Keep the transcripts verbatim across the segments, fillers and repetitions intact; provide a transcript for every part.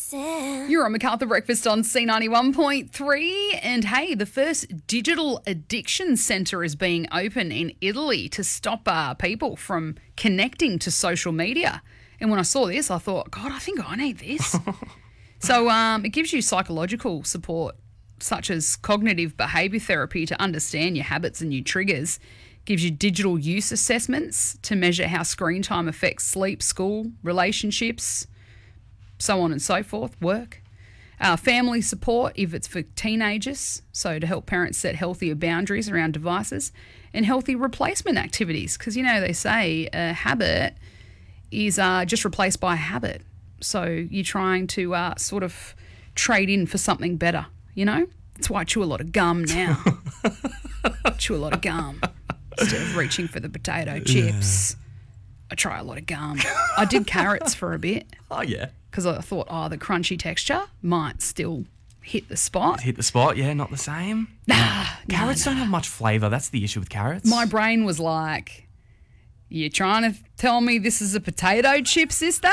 listen. You're on MacArthur Breakfast on C ninety-one point three. And hey, the first digital addiction centre is being open in Italy to stop uh, people from connecting to social media. And when I saw this, I thought, God, I think I need this. so um, it gives you psychological support, such as cognitive behaviour therapy to understand your habits and your triggers. Gives you digital use assessments to measure how screen time affects sleep, school, relationships, so on and so forth, work. Uh, family support if it's for teenagers, so to help parents set healthier boundaries around devices, and healthy replacement activities, because, you know, they say a habit is uh, just replaced by a habit. So you're trying to uh, sort of trade in for something better, you know? That's why I chew a lot of gum now. chew a lot of gum instead of reaching for the potato chips. Yeah. I try a lot of gum. I did carrots for a bit. Oh, yeah. Because I thought, oh, the crunchy texture might still hit the spot. Hit the spot, yeah, not the same. Nah, Carrots nah, don't nah. have much flavour. That's the issue with carrots. My brain was like, you're trying to tell me this is a potato chip, sister?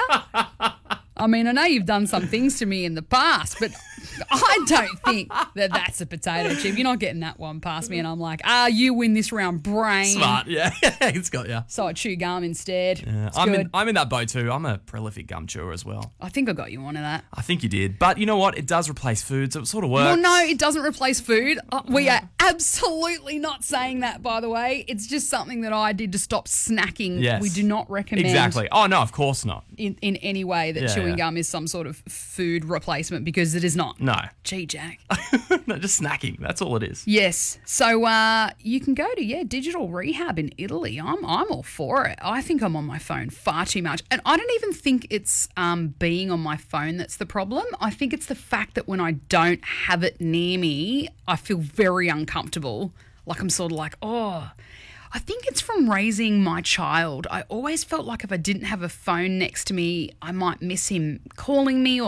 I mean, I know you've done some things to me in the past, but I don't think that that's a potato chip. You're not getting that one past me. And I'm like, ah, you win this round, brain. Smart, yeah. It's got you. So I chew gum instead. Yeah. It's I'm, good. in, I'm in that boat too. I'm a prolific gum chewer as well. I think I got you onto that. I think you did. But you know what? It does replace food, so it sort of works. Well, no, it doesn't replace food. Uh, we are absolutely not saying that, by the way. It's just something that I did to stop snacking. Yes. We do not recommend Exactly. Oh, no, of course not. in, in any way that Yeah, chewing yeah. gum is some sort of food replacement, because it is not. No. Gee, Jack. No, just snacking. That's all it is. Yes. So uh, you can go to, yeah, digital rehab in Italy. I'm I'm all for it. I think I'm on my phone far too much. And I don't even think it's um, being on my phone that's the problem. I think it's the fact that when I don't have it near me, I feel very uncomfortable. Like I'm sort of like, oh, I think it's from raising my child. I always felt like if I didn't have a phone next to me, I might miss him calling me or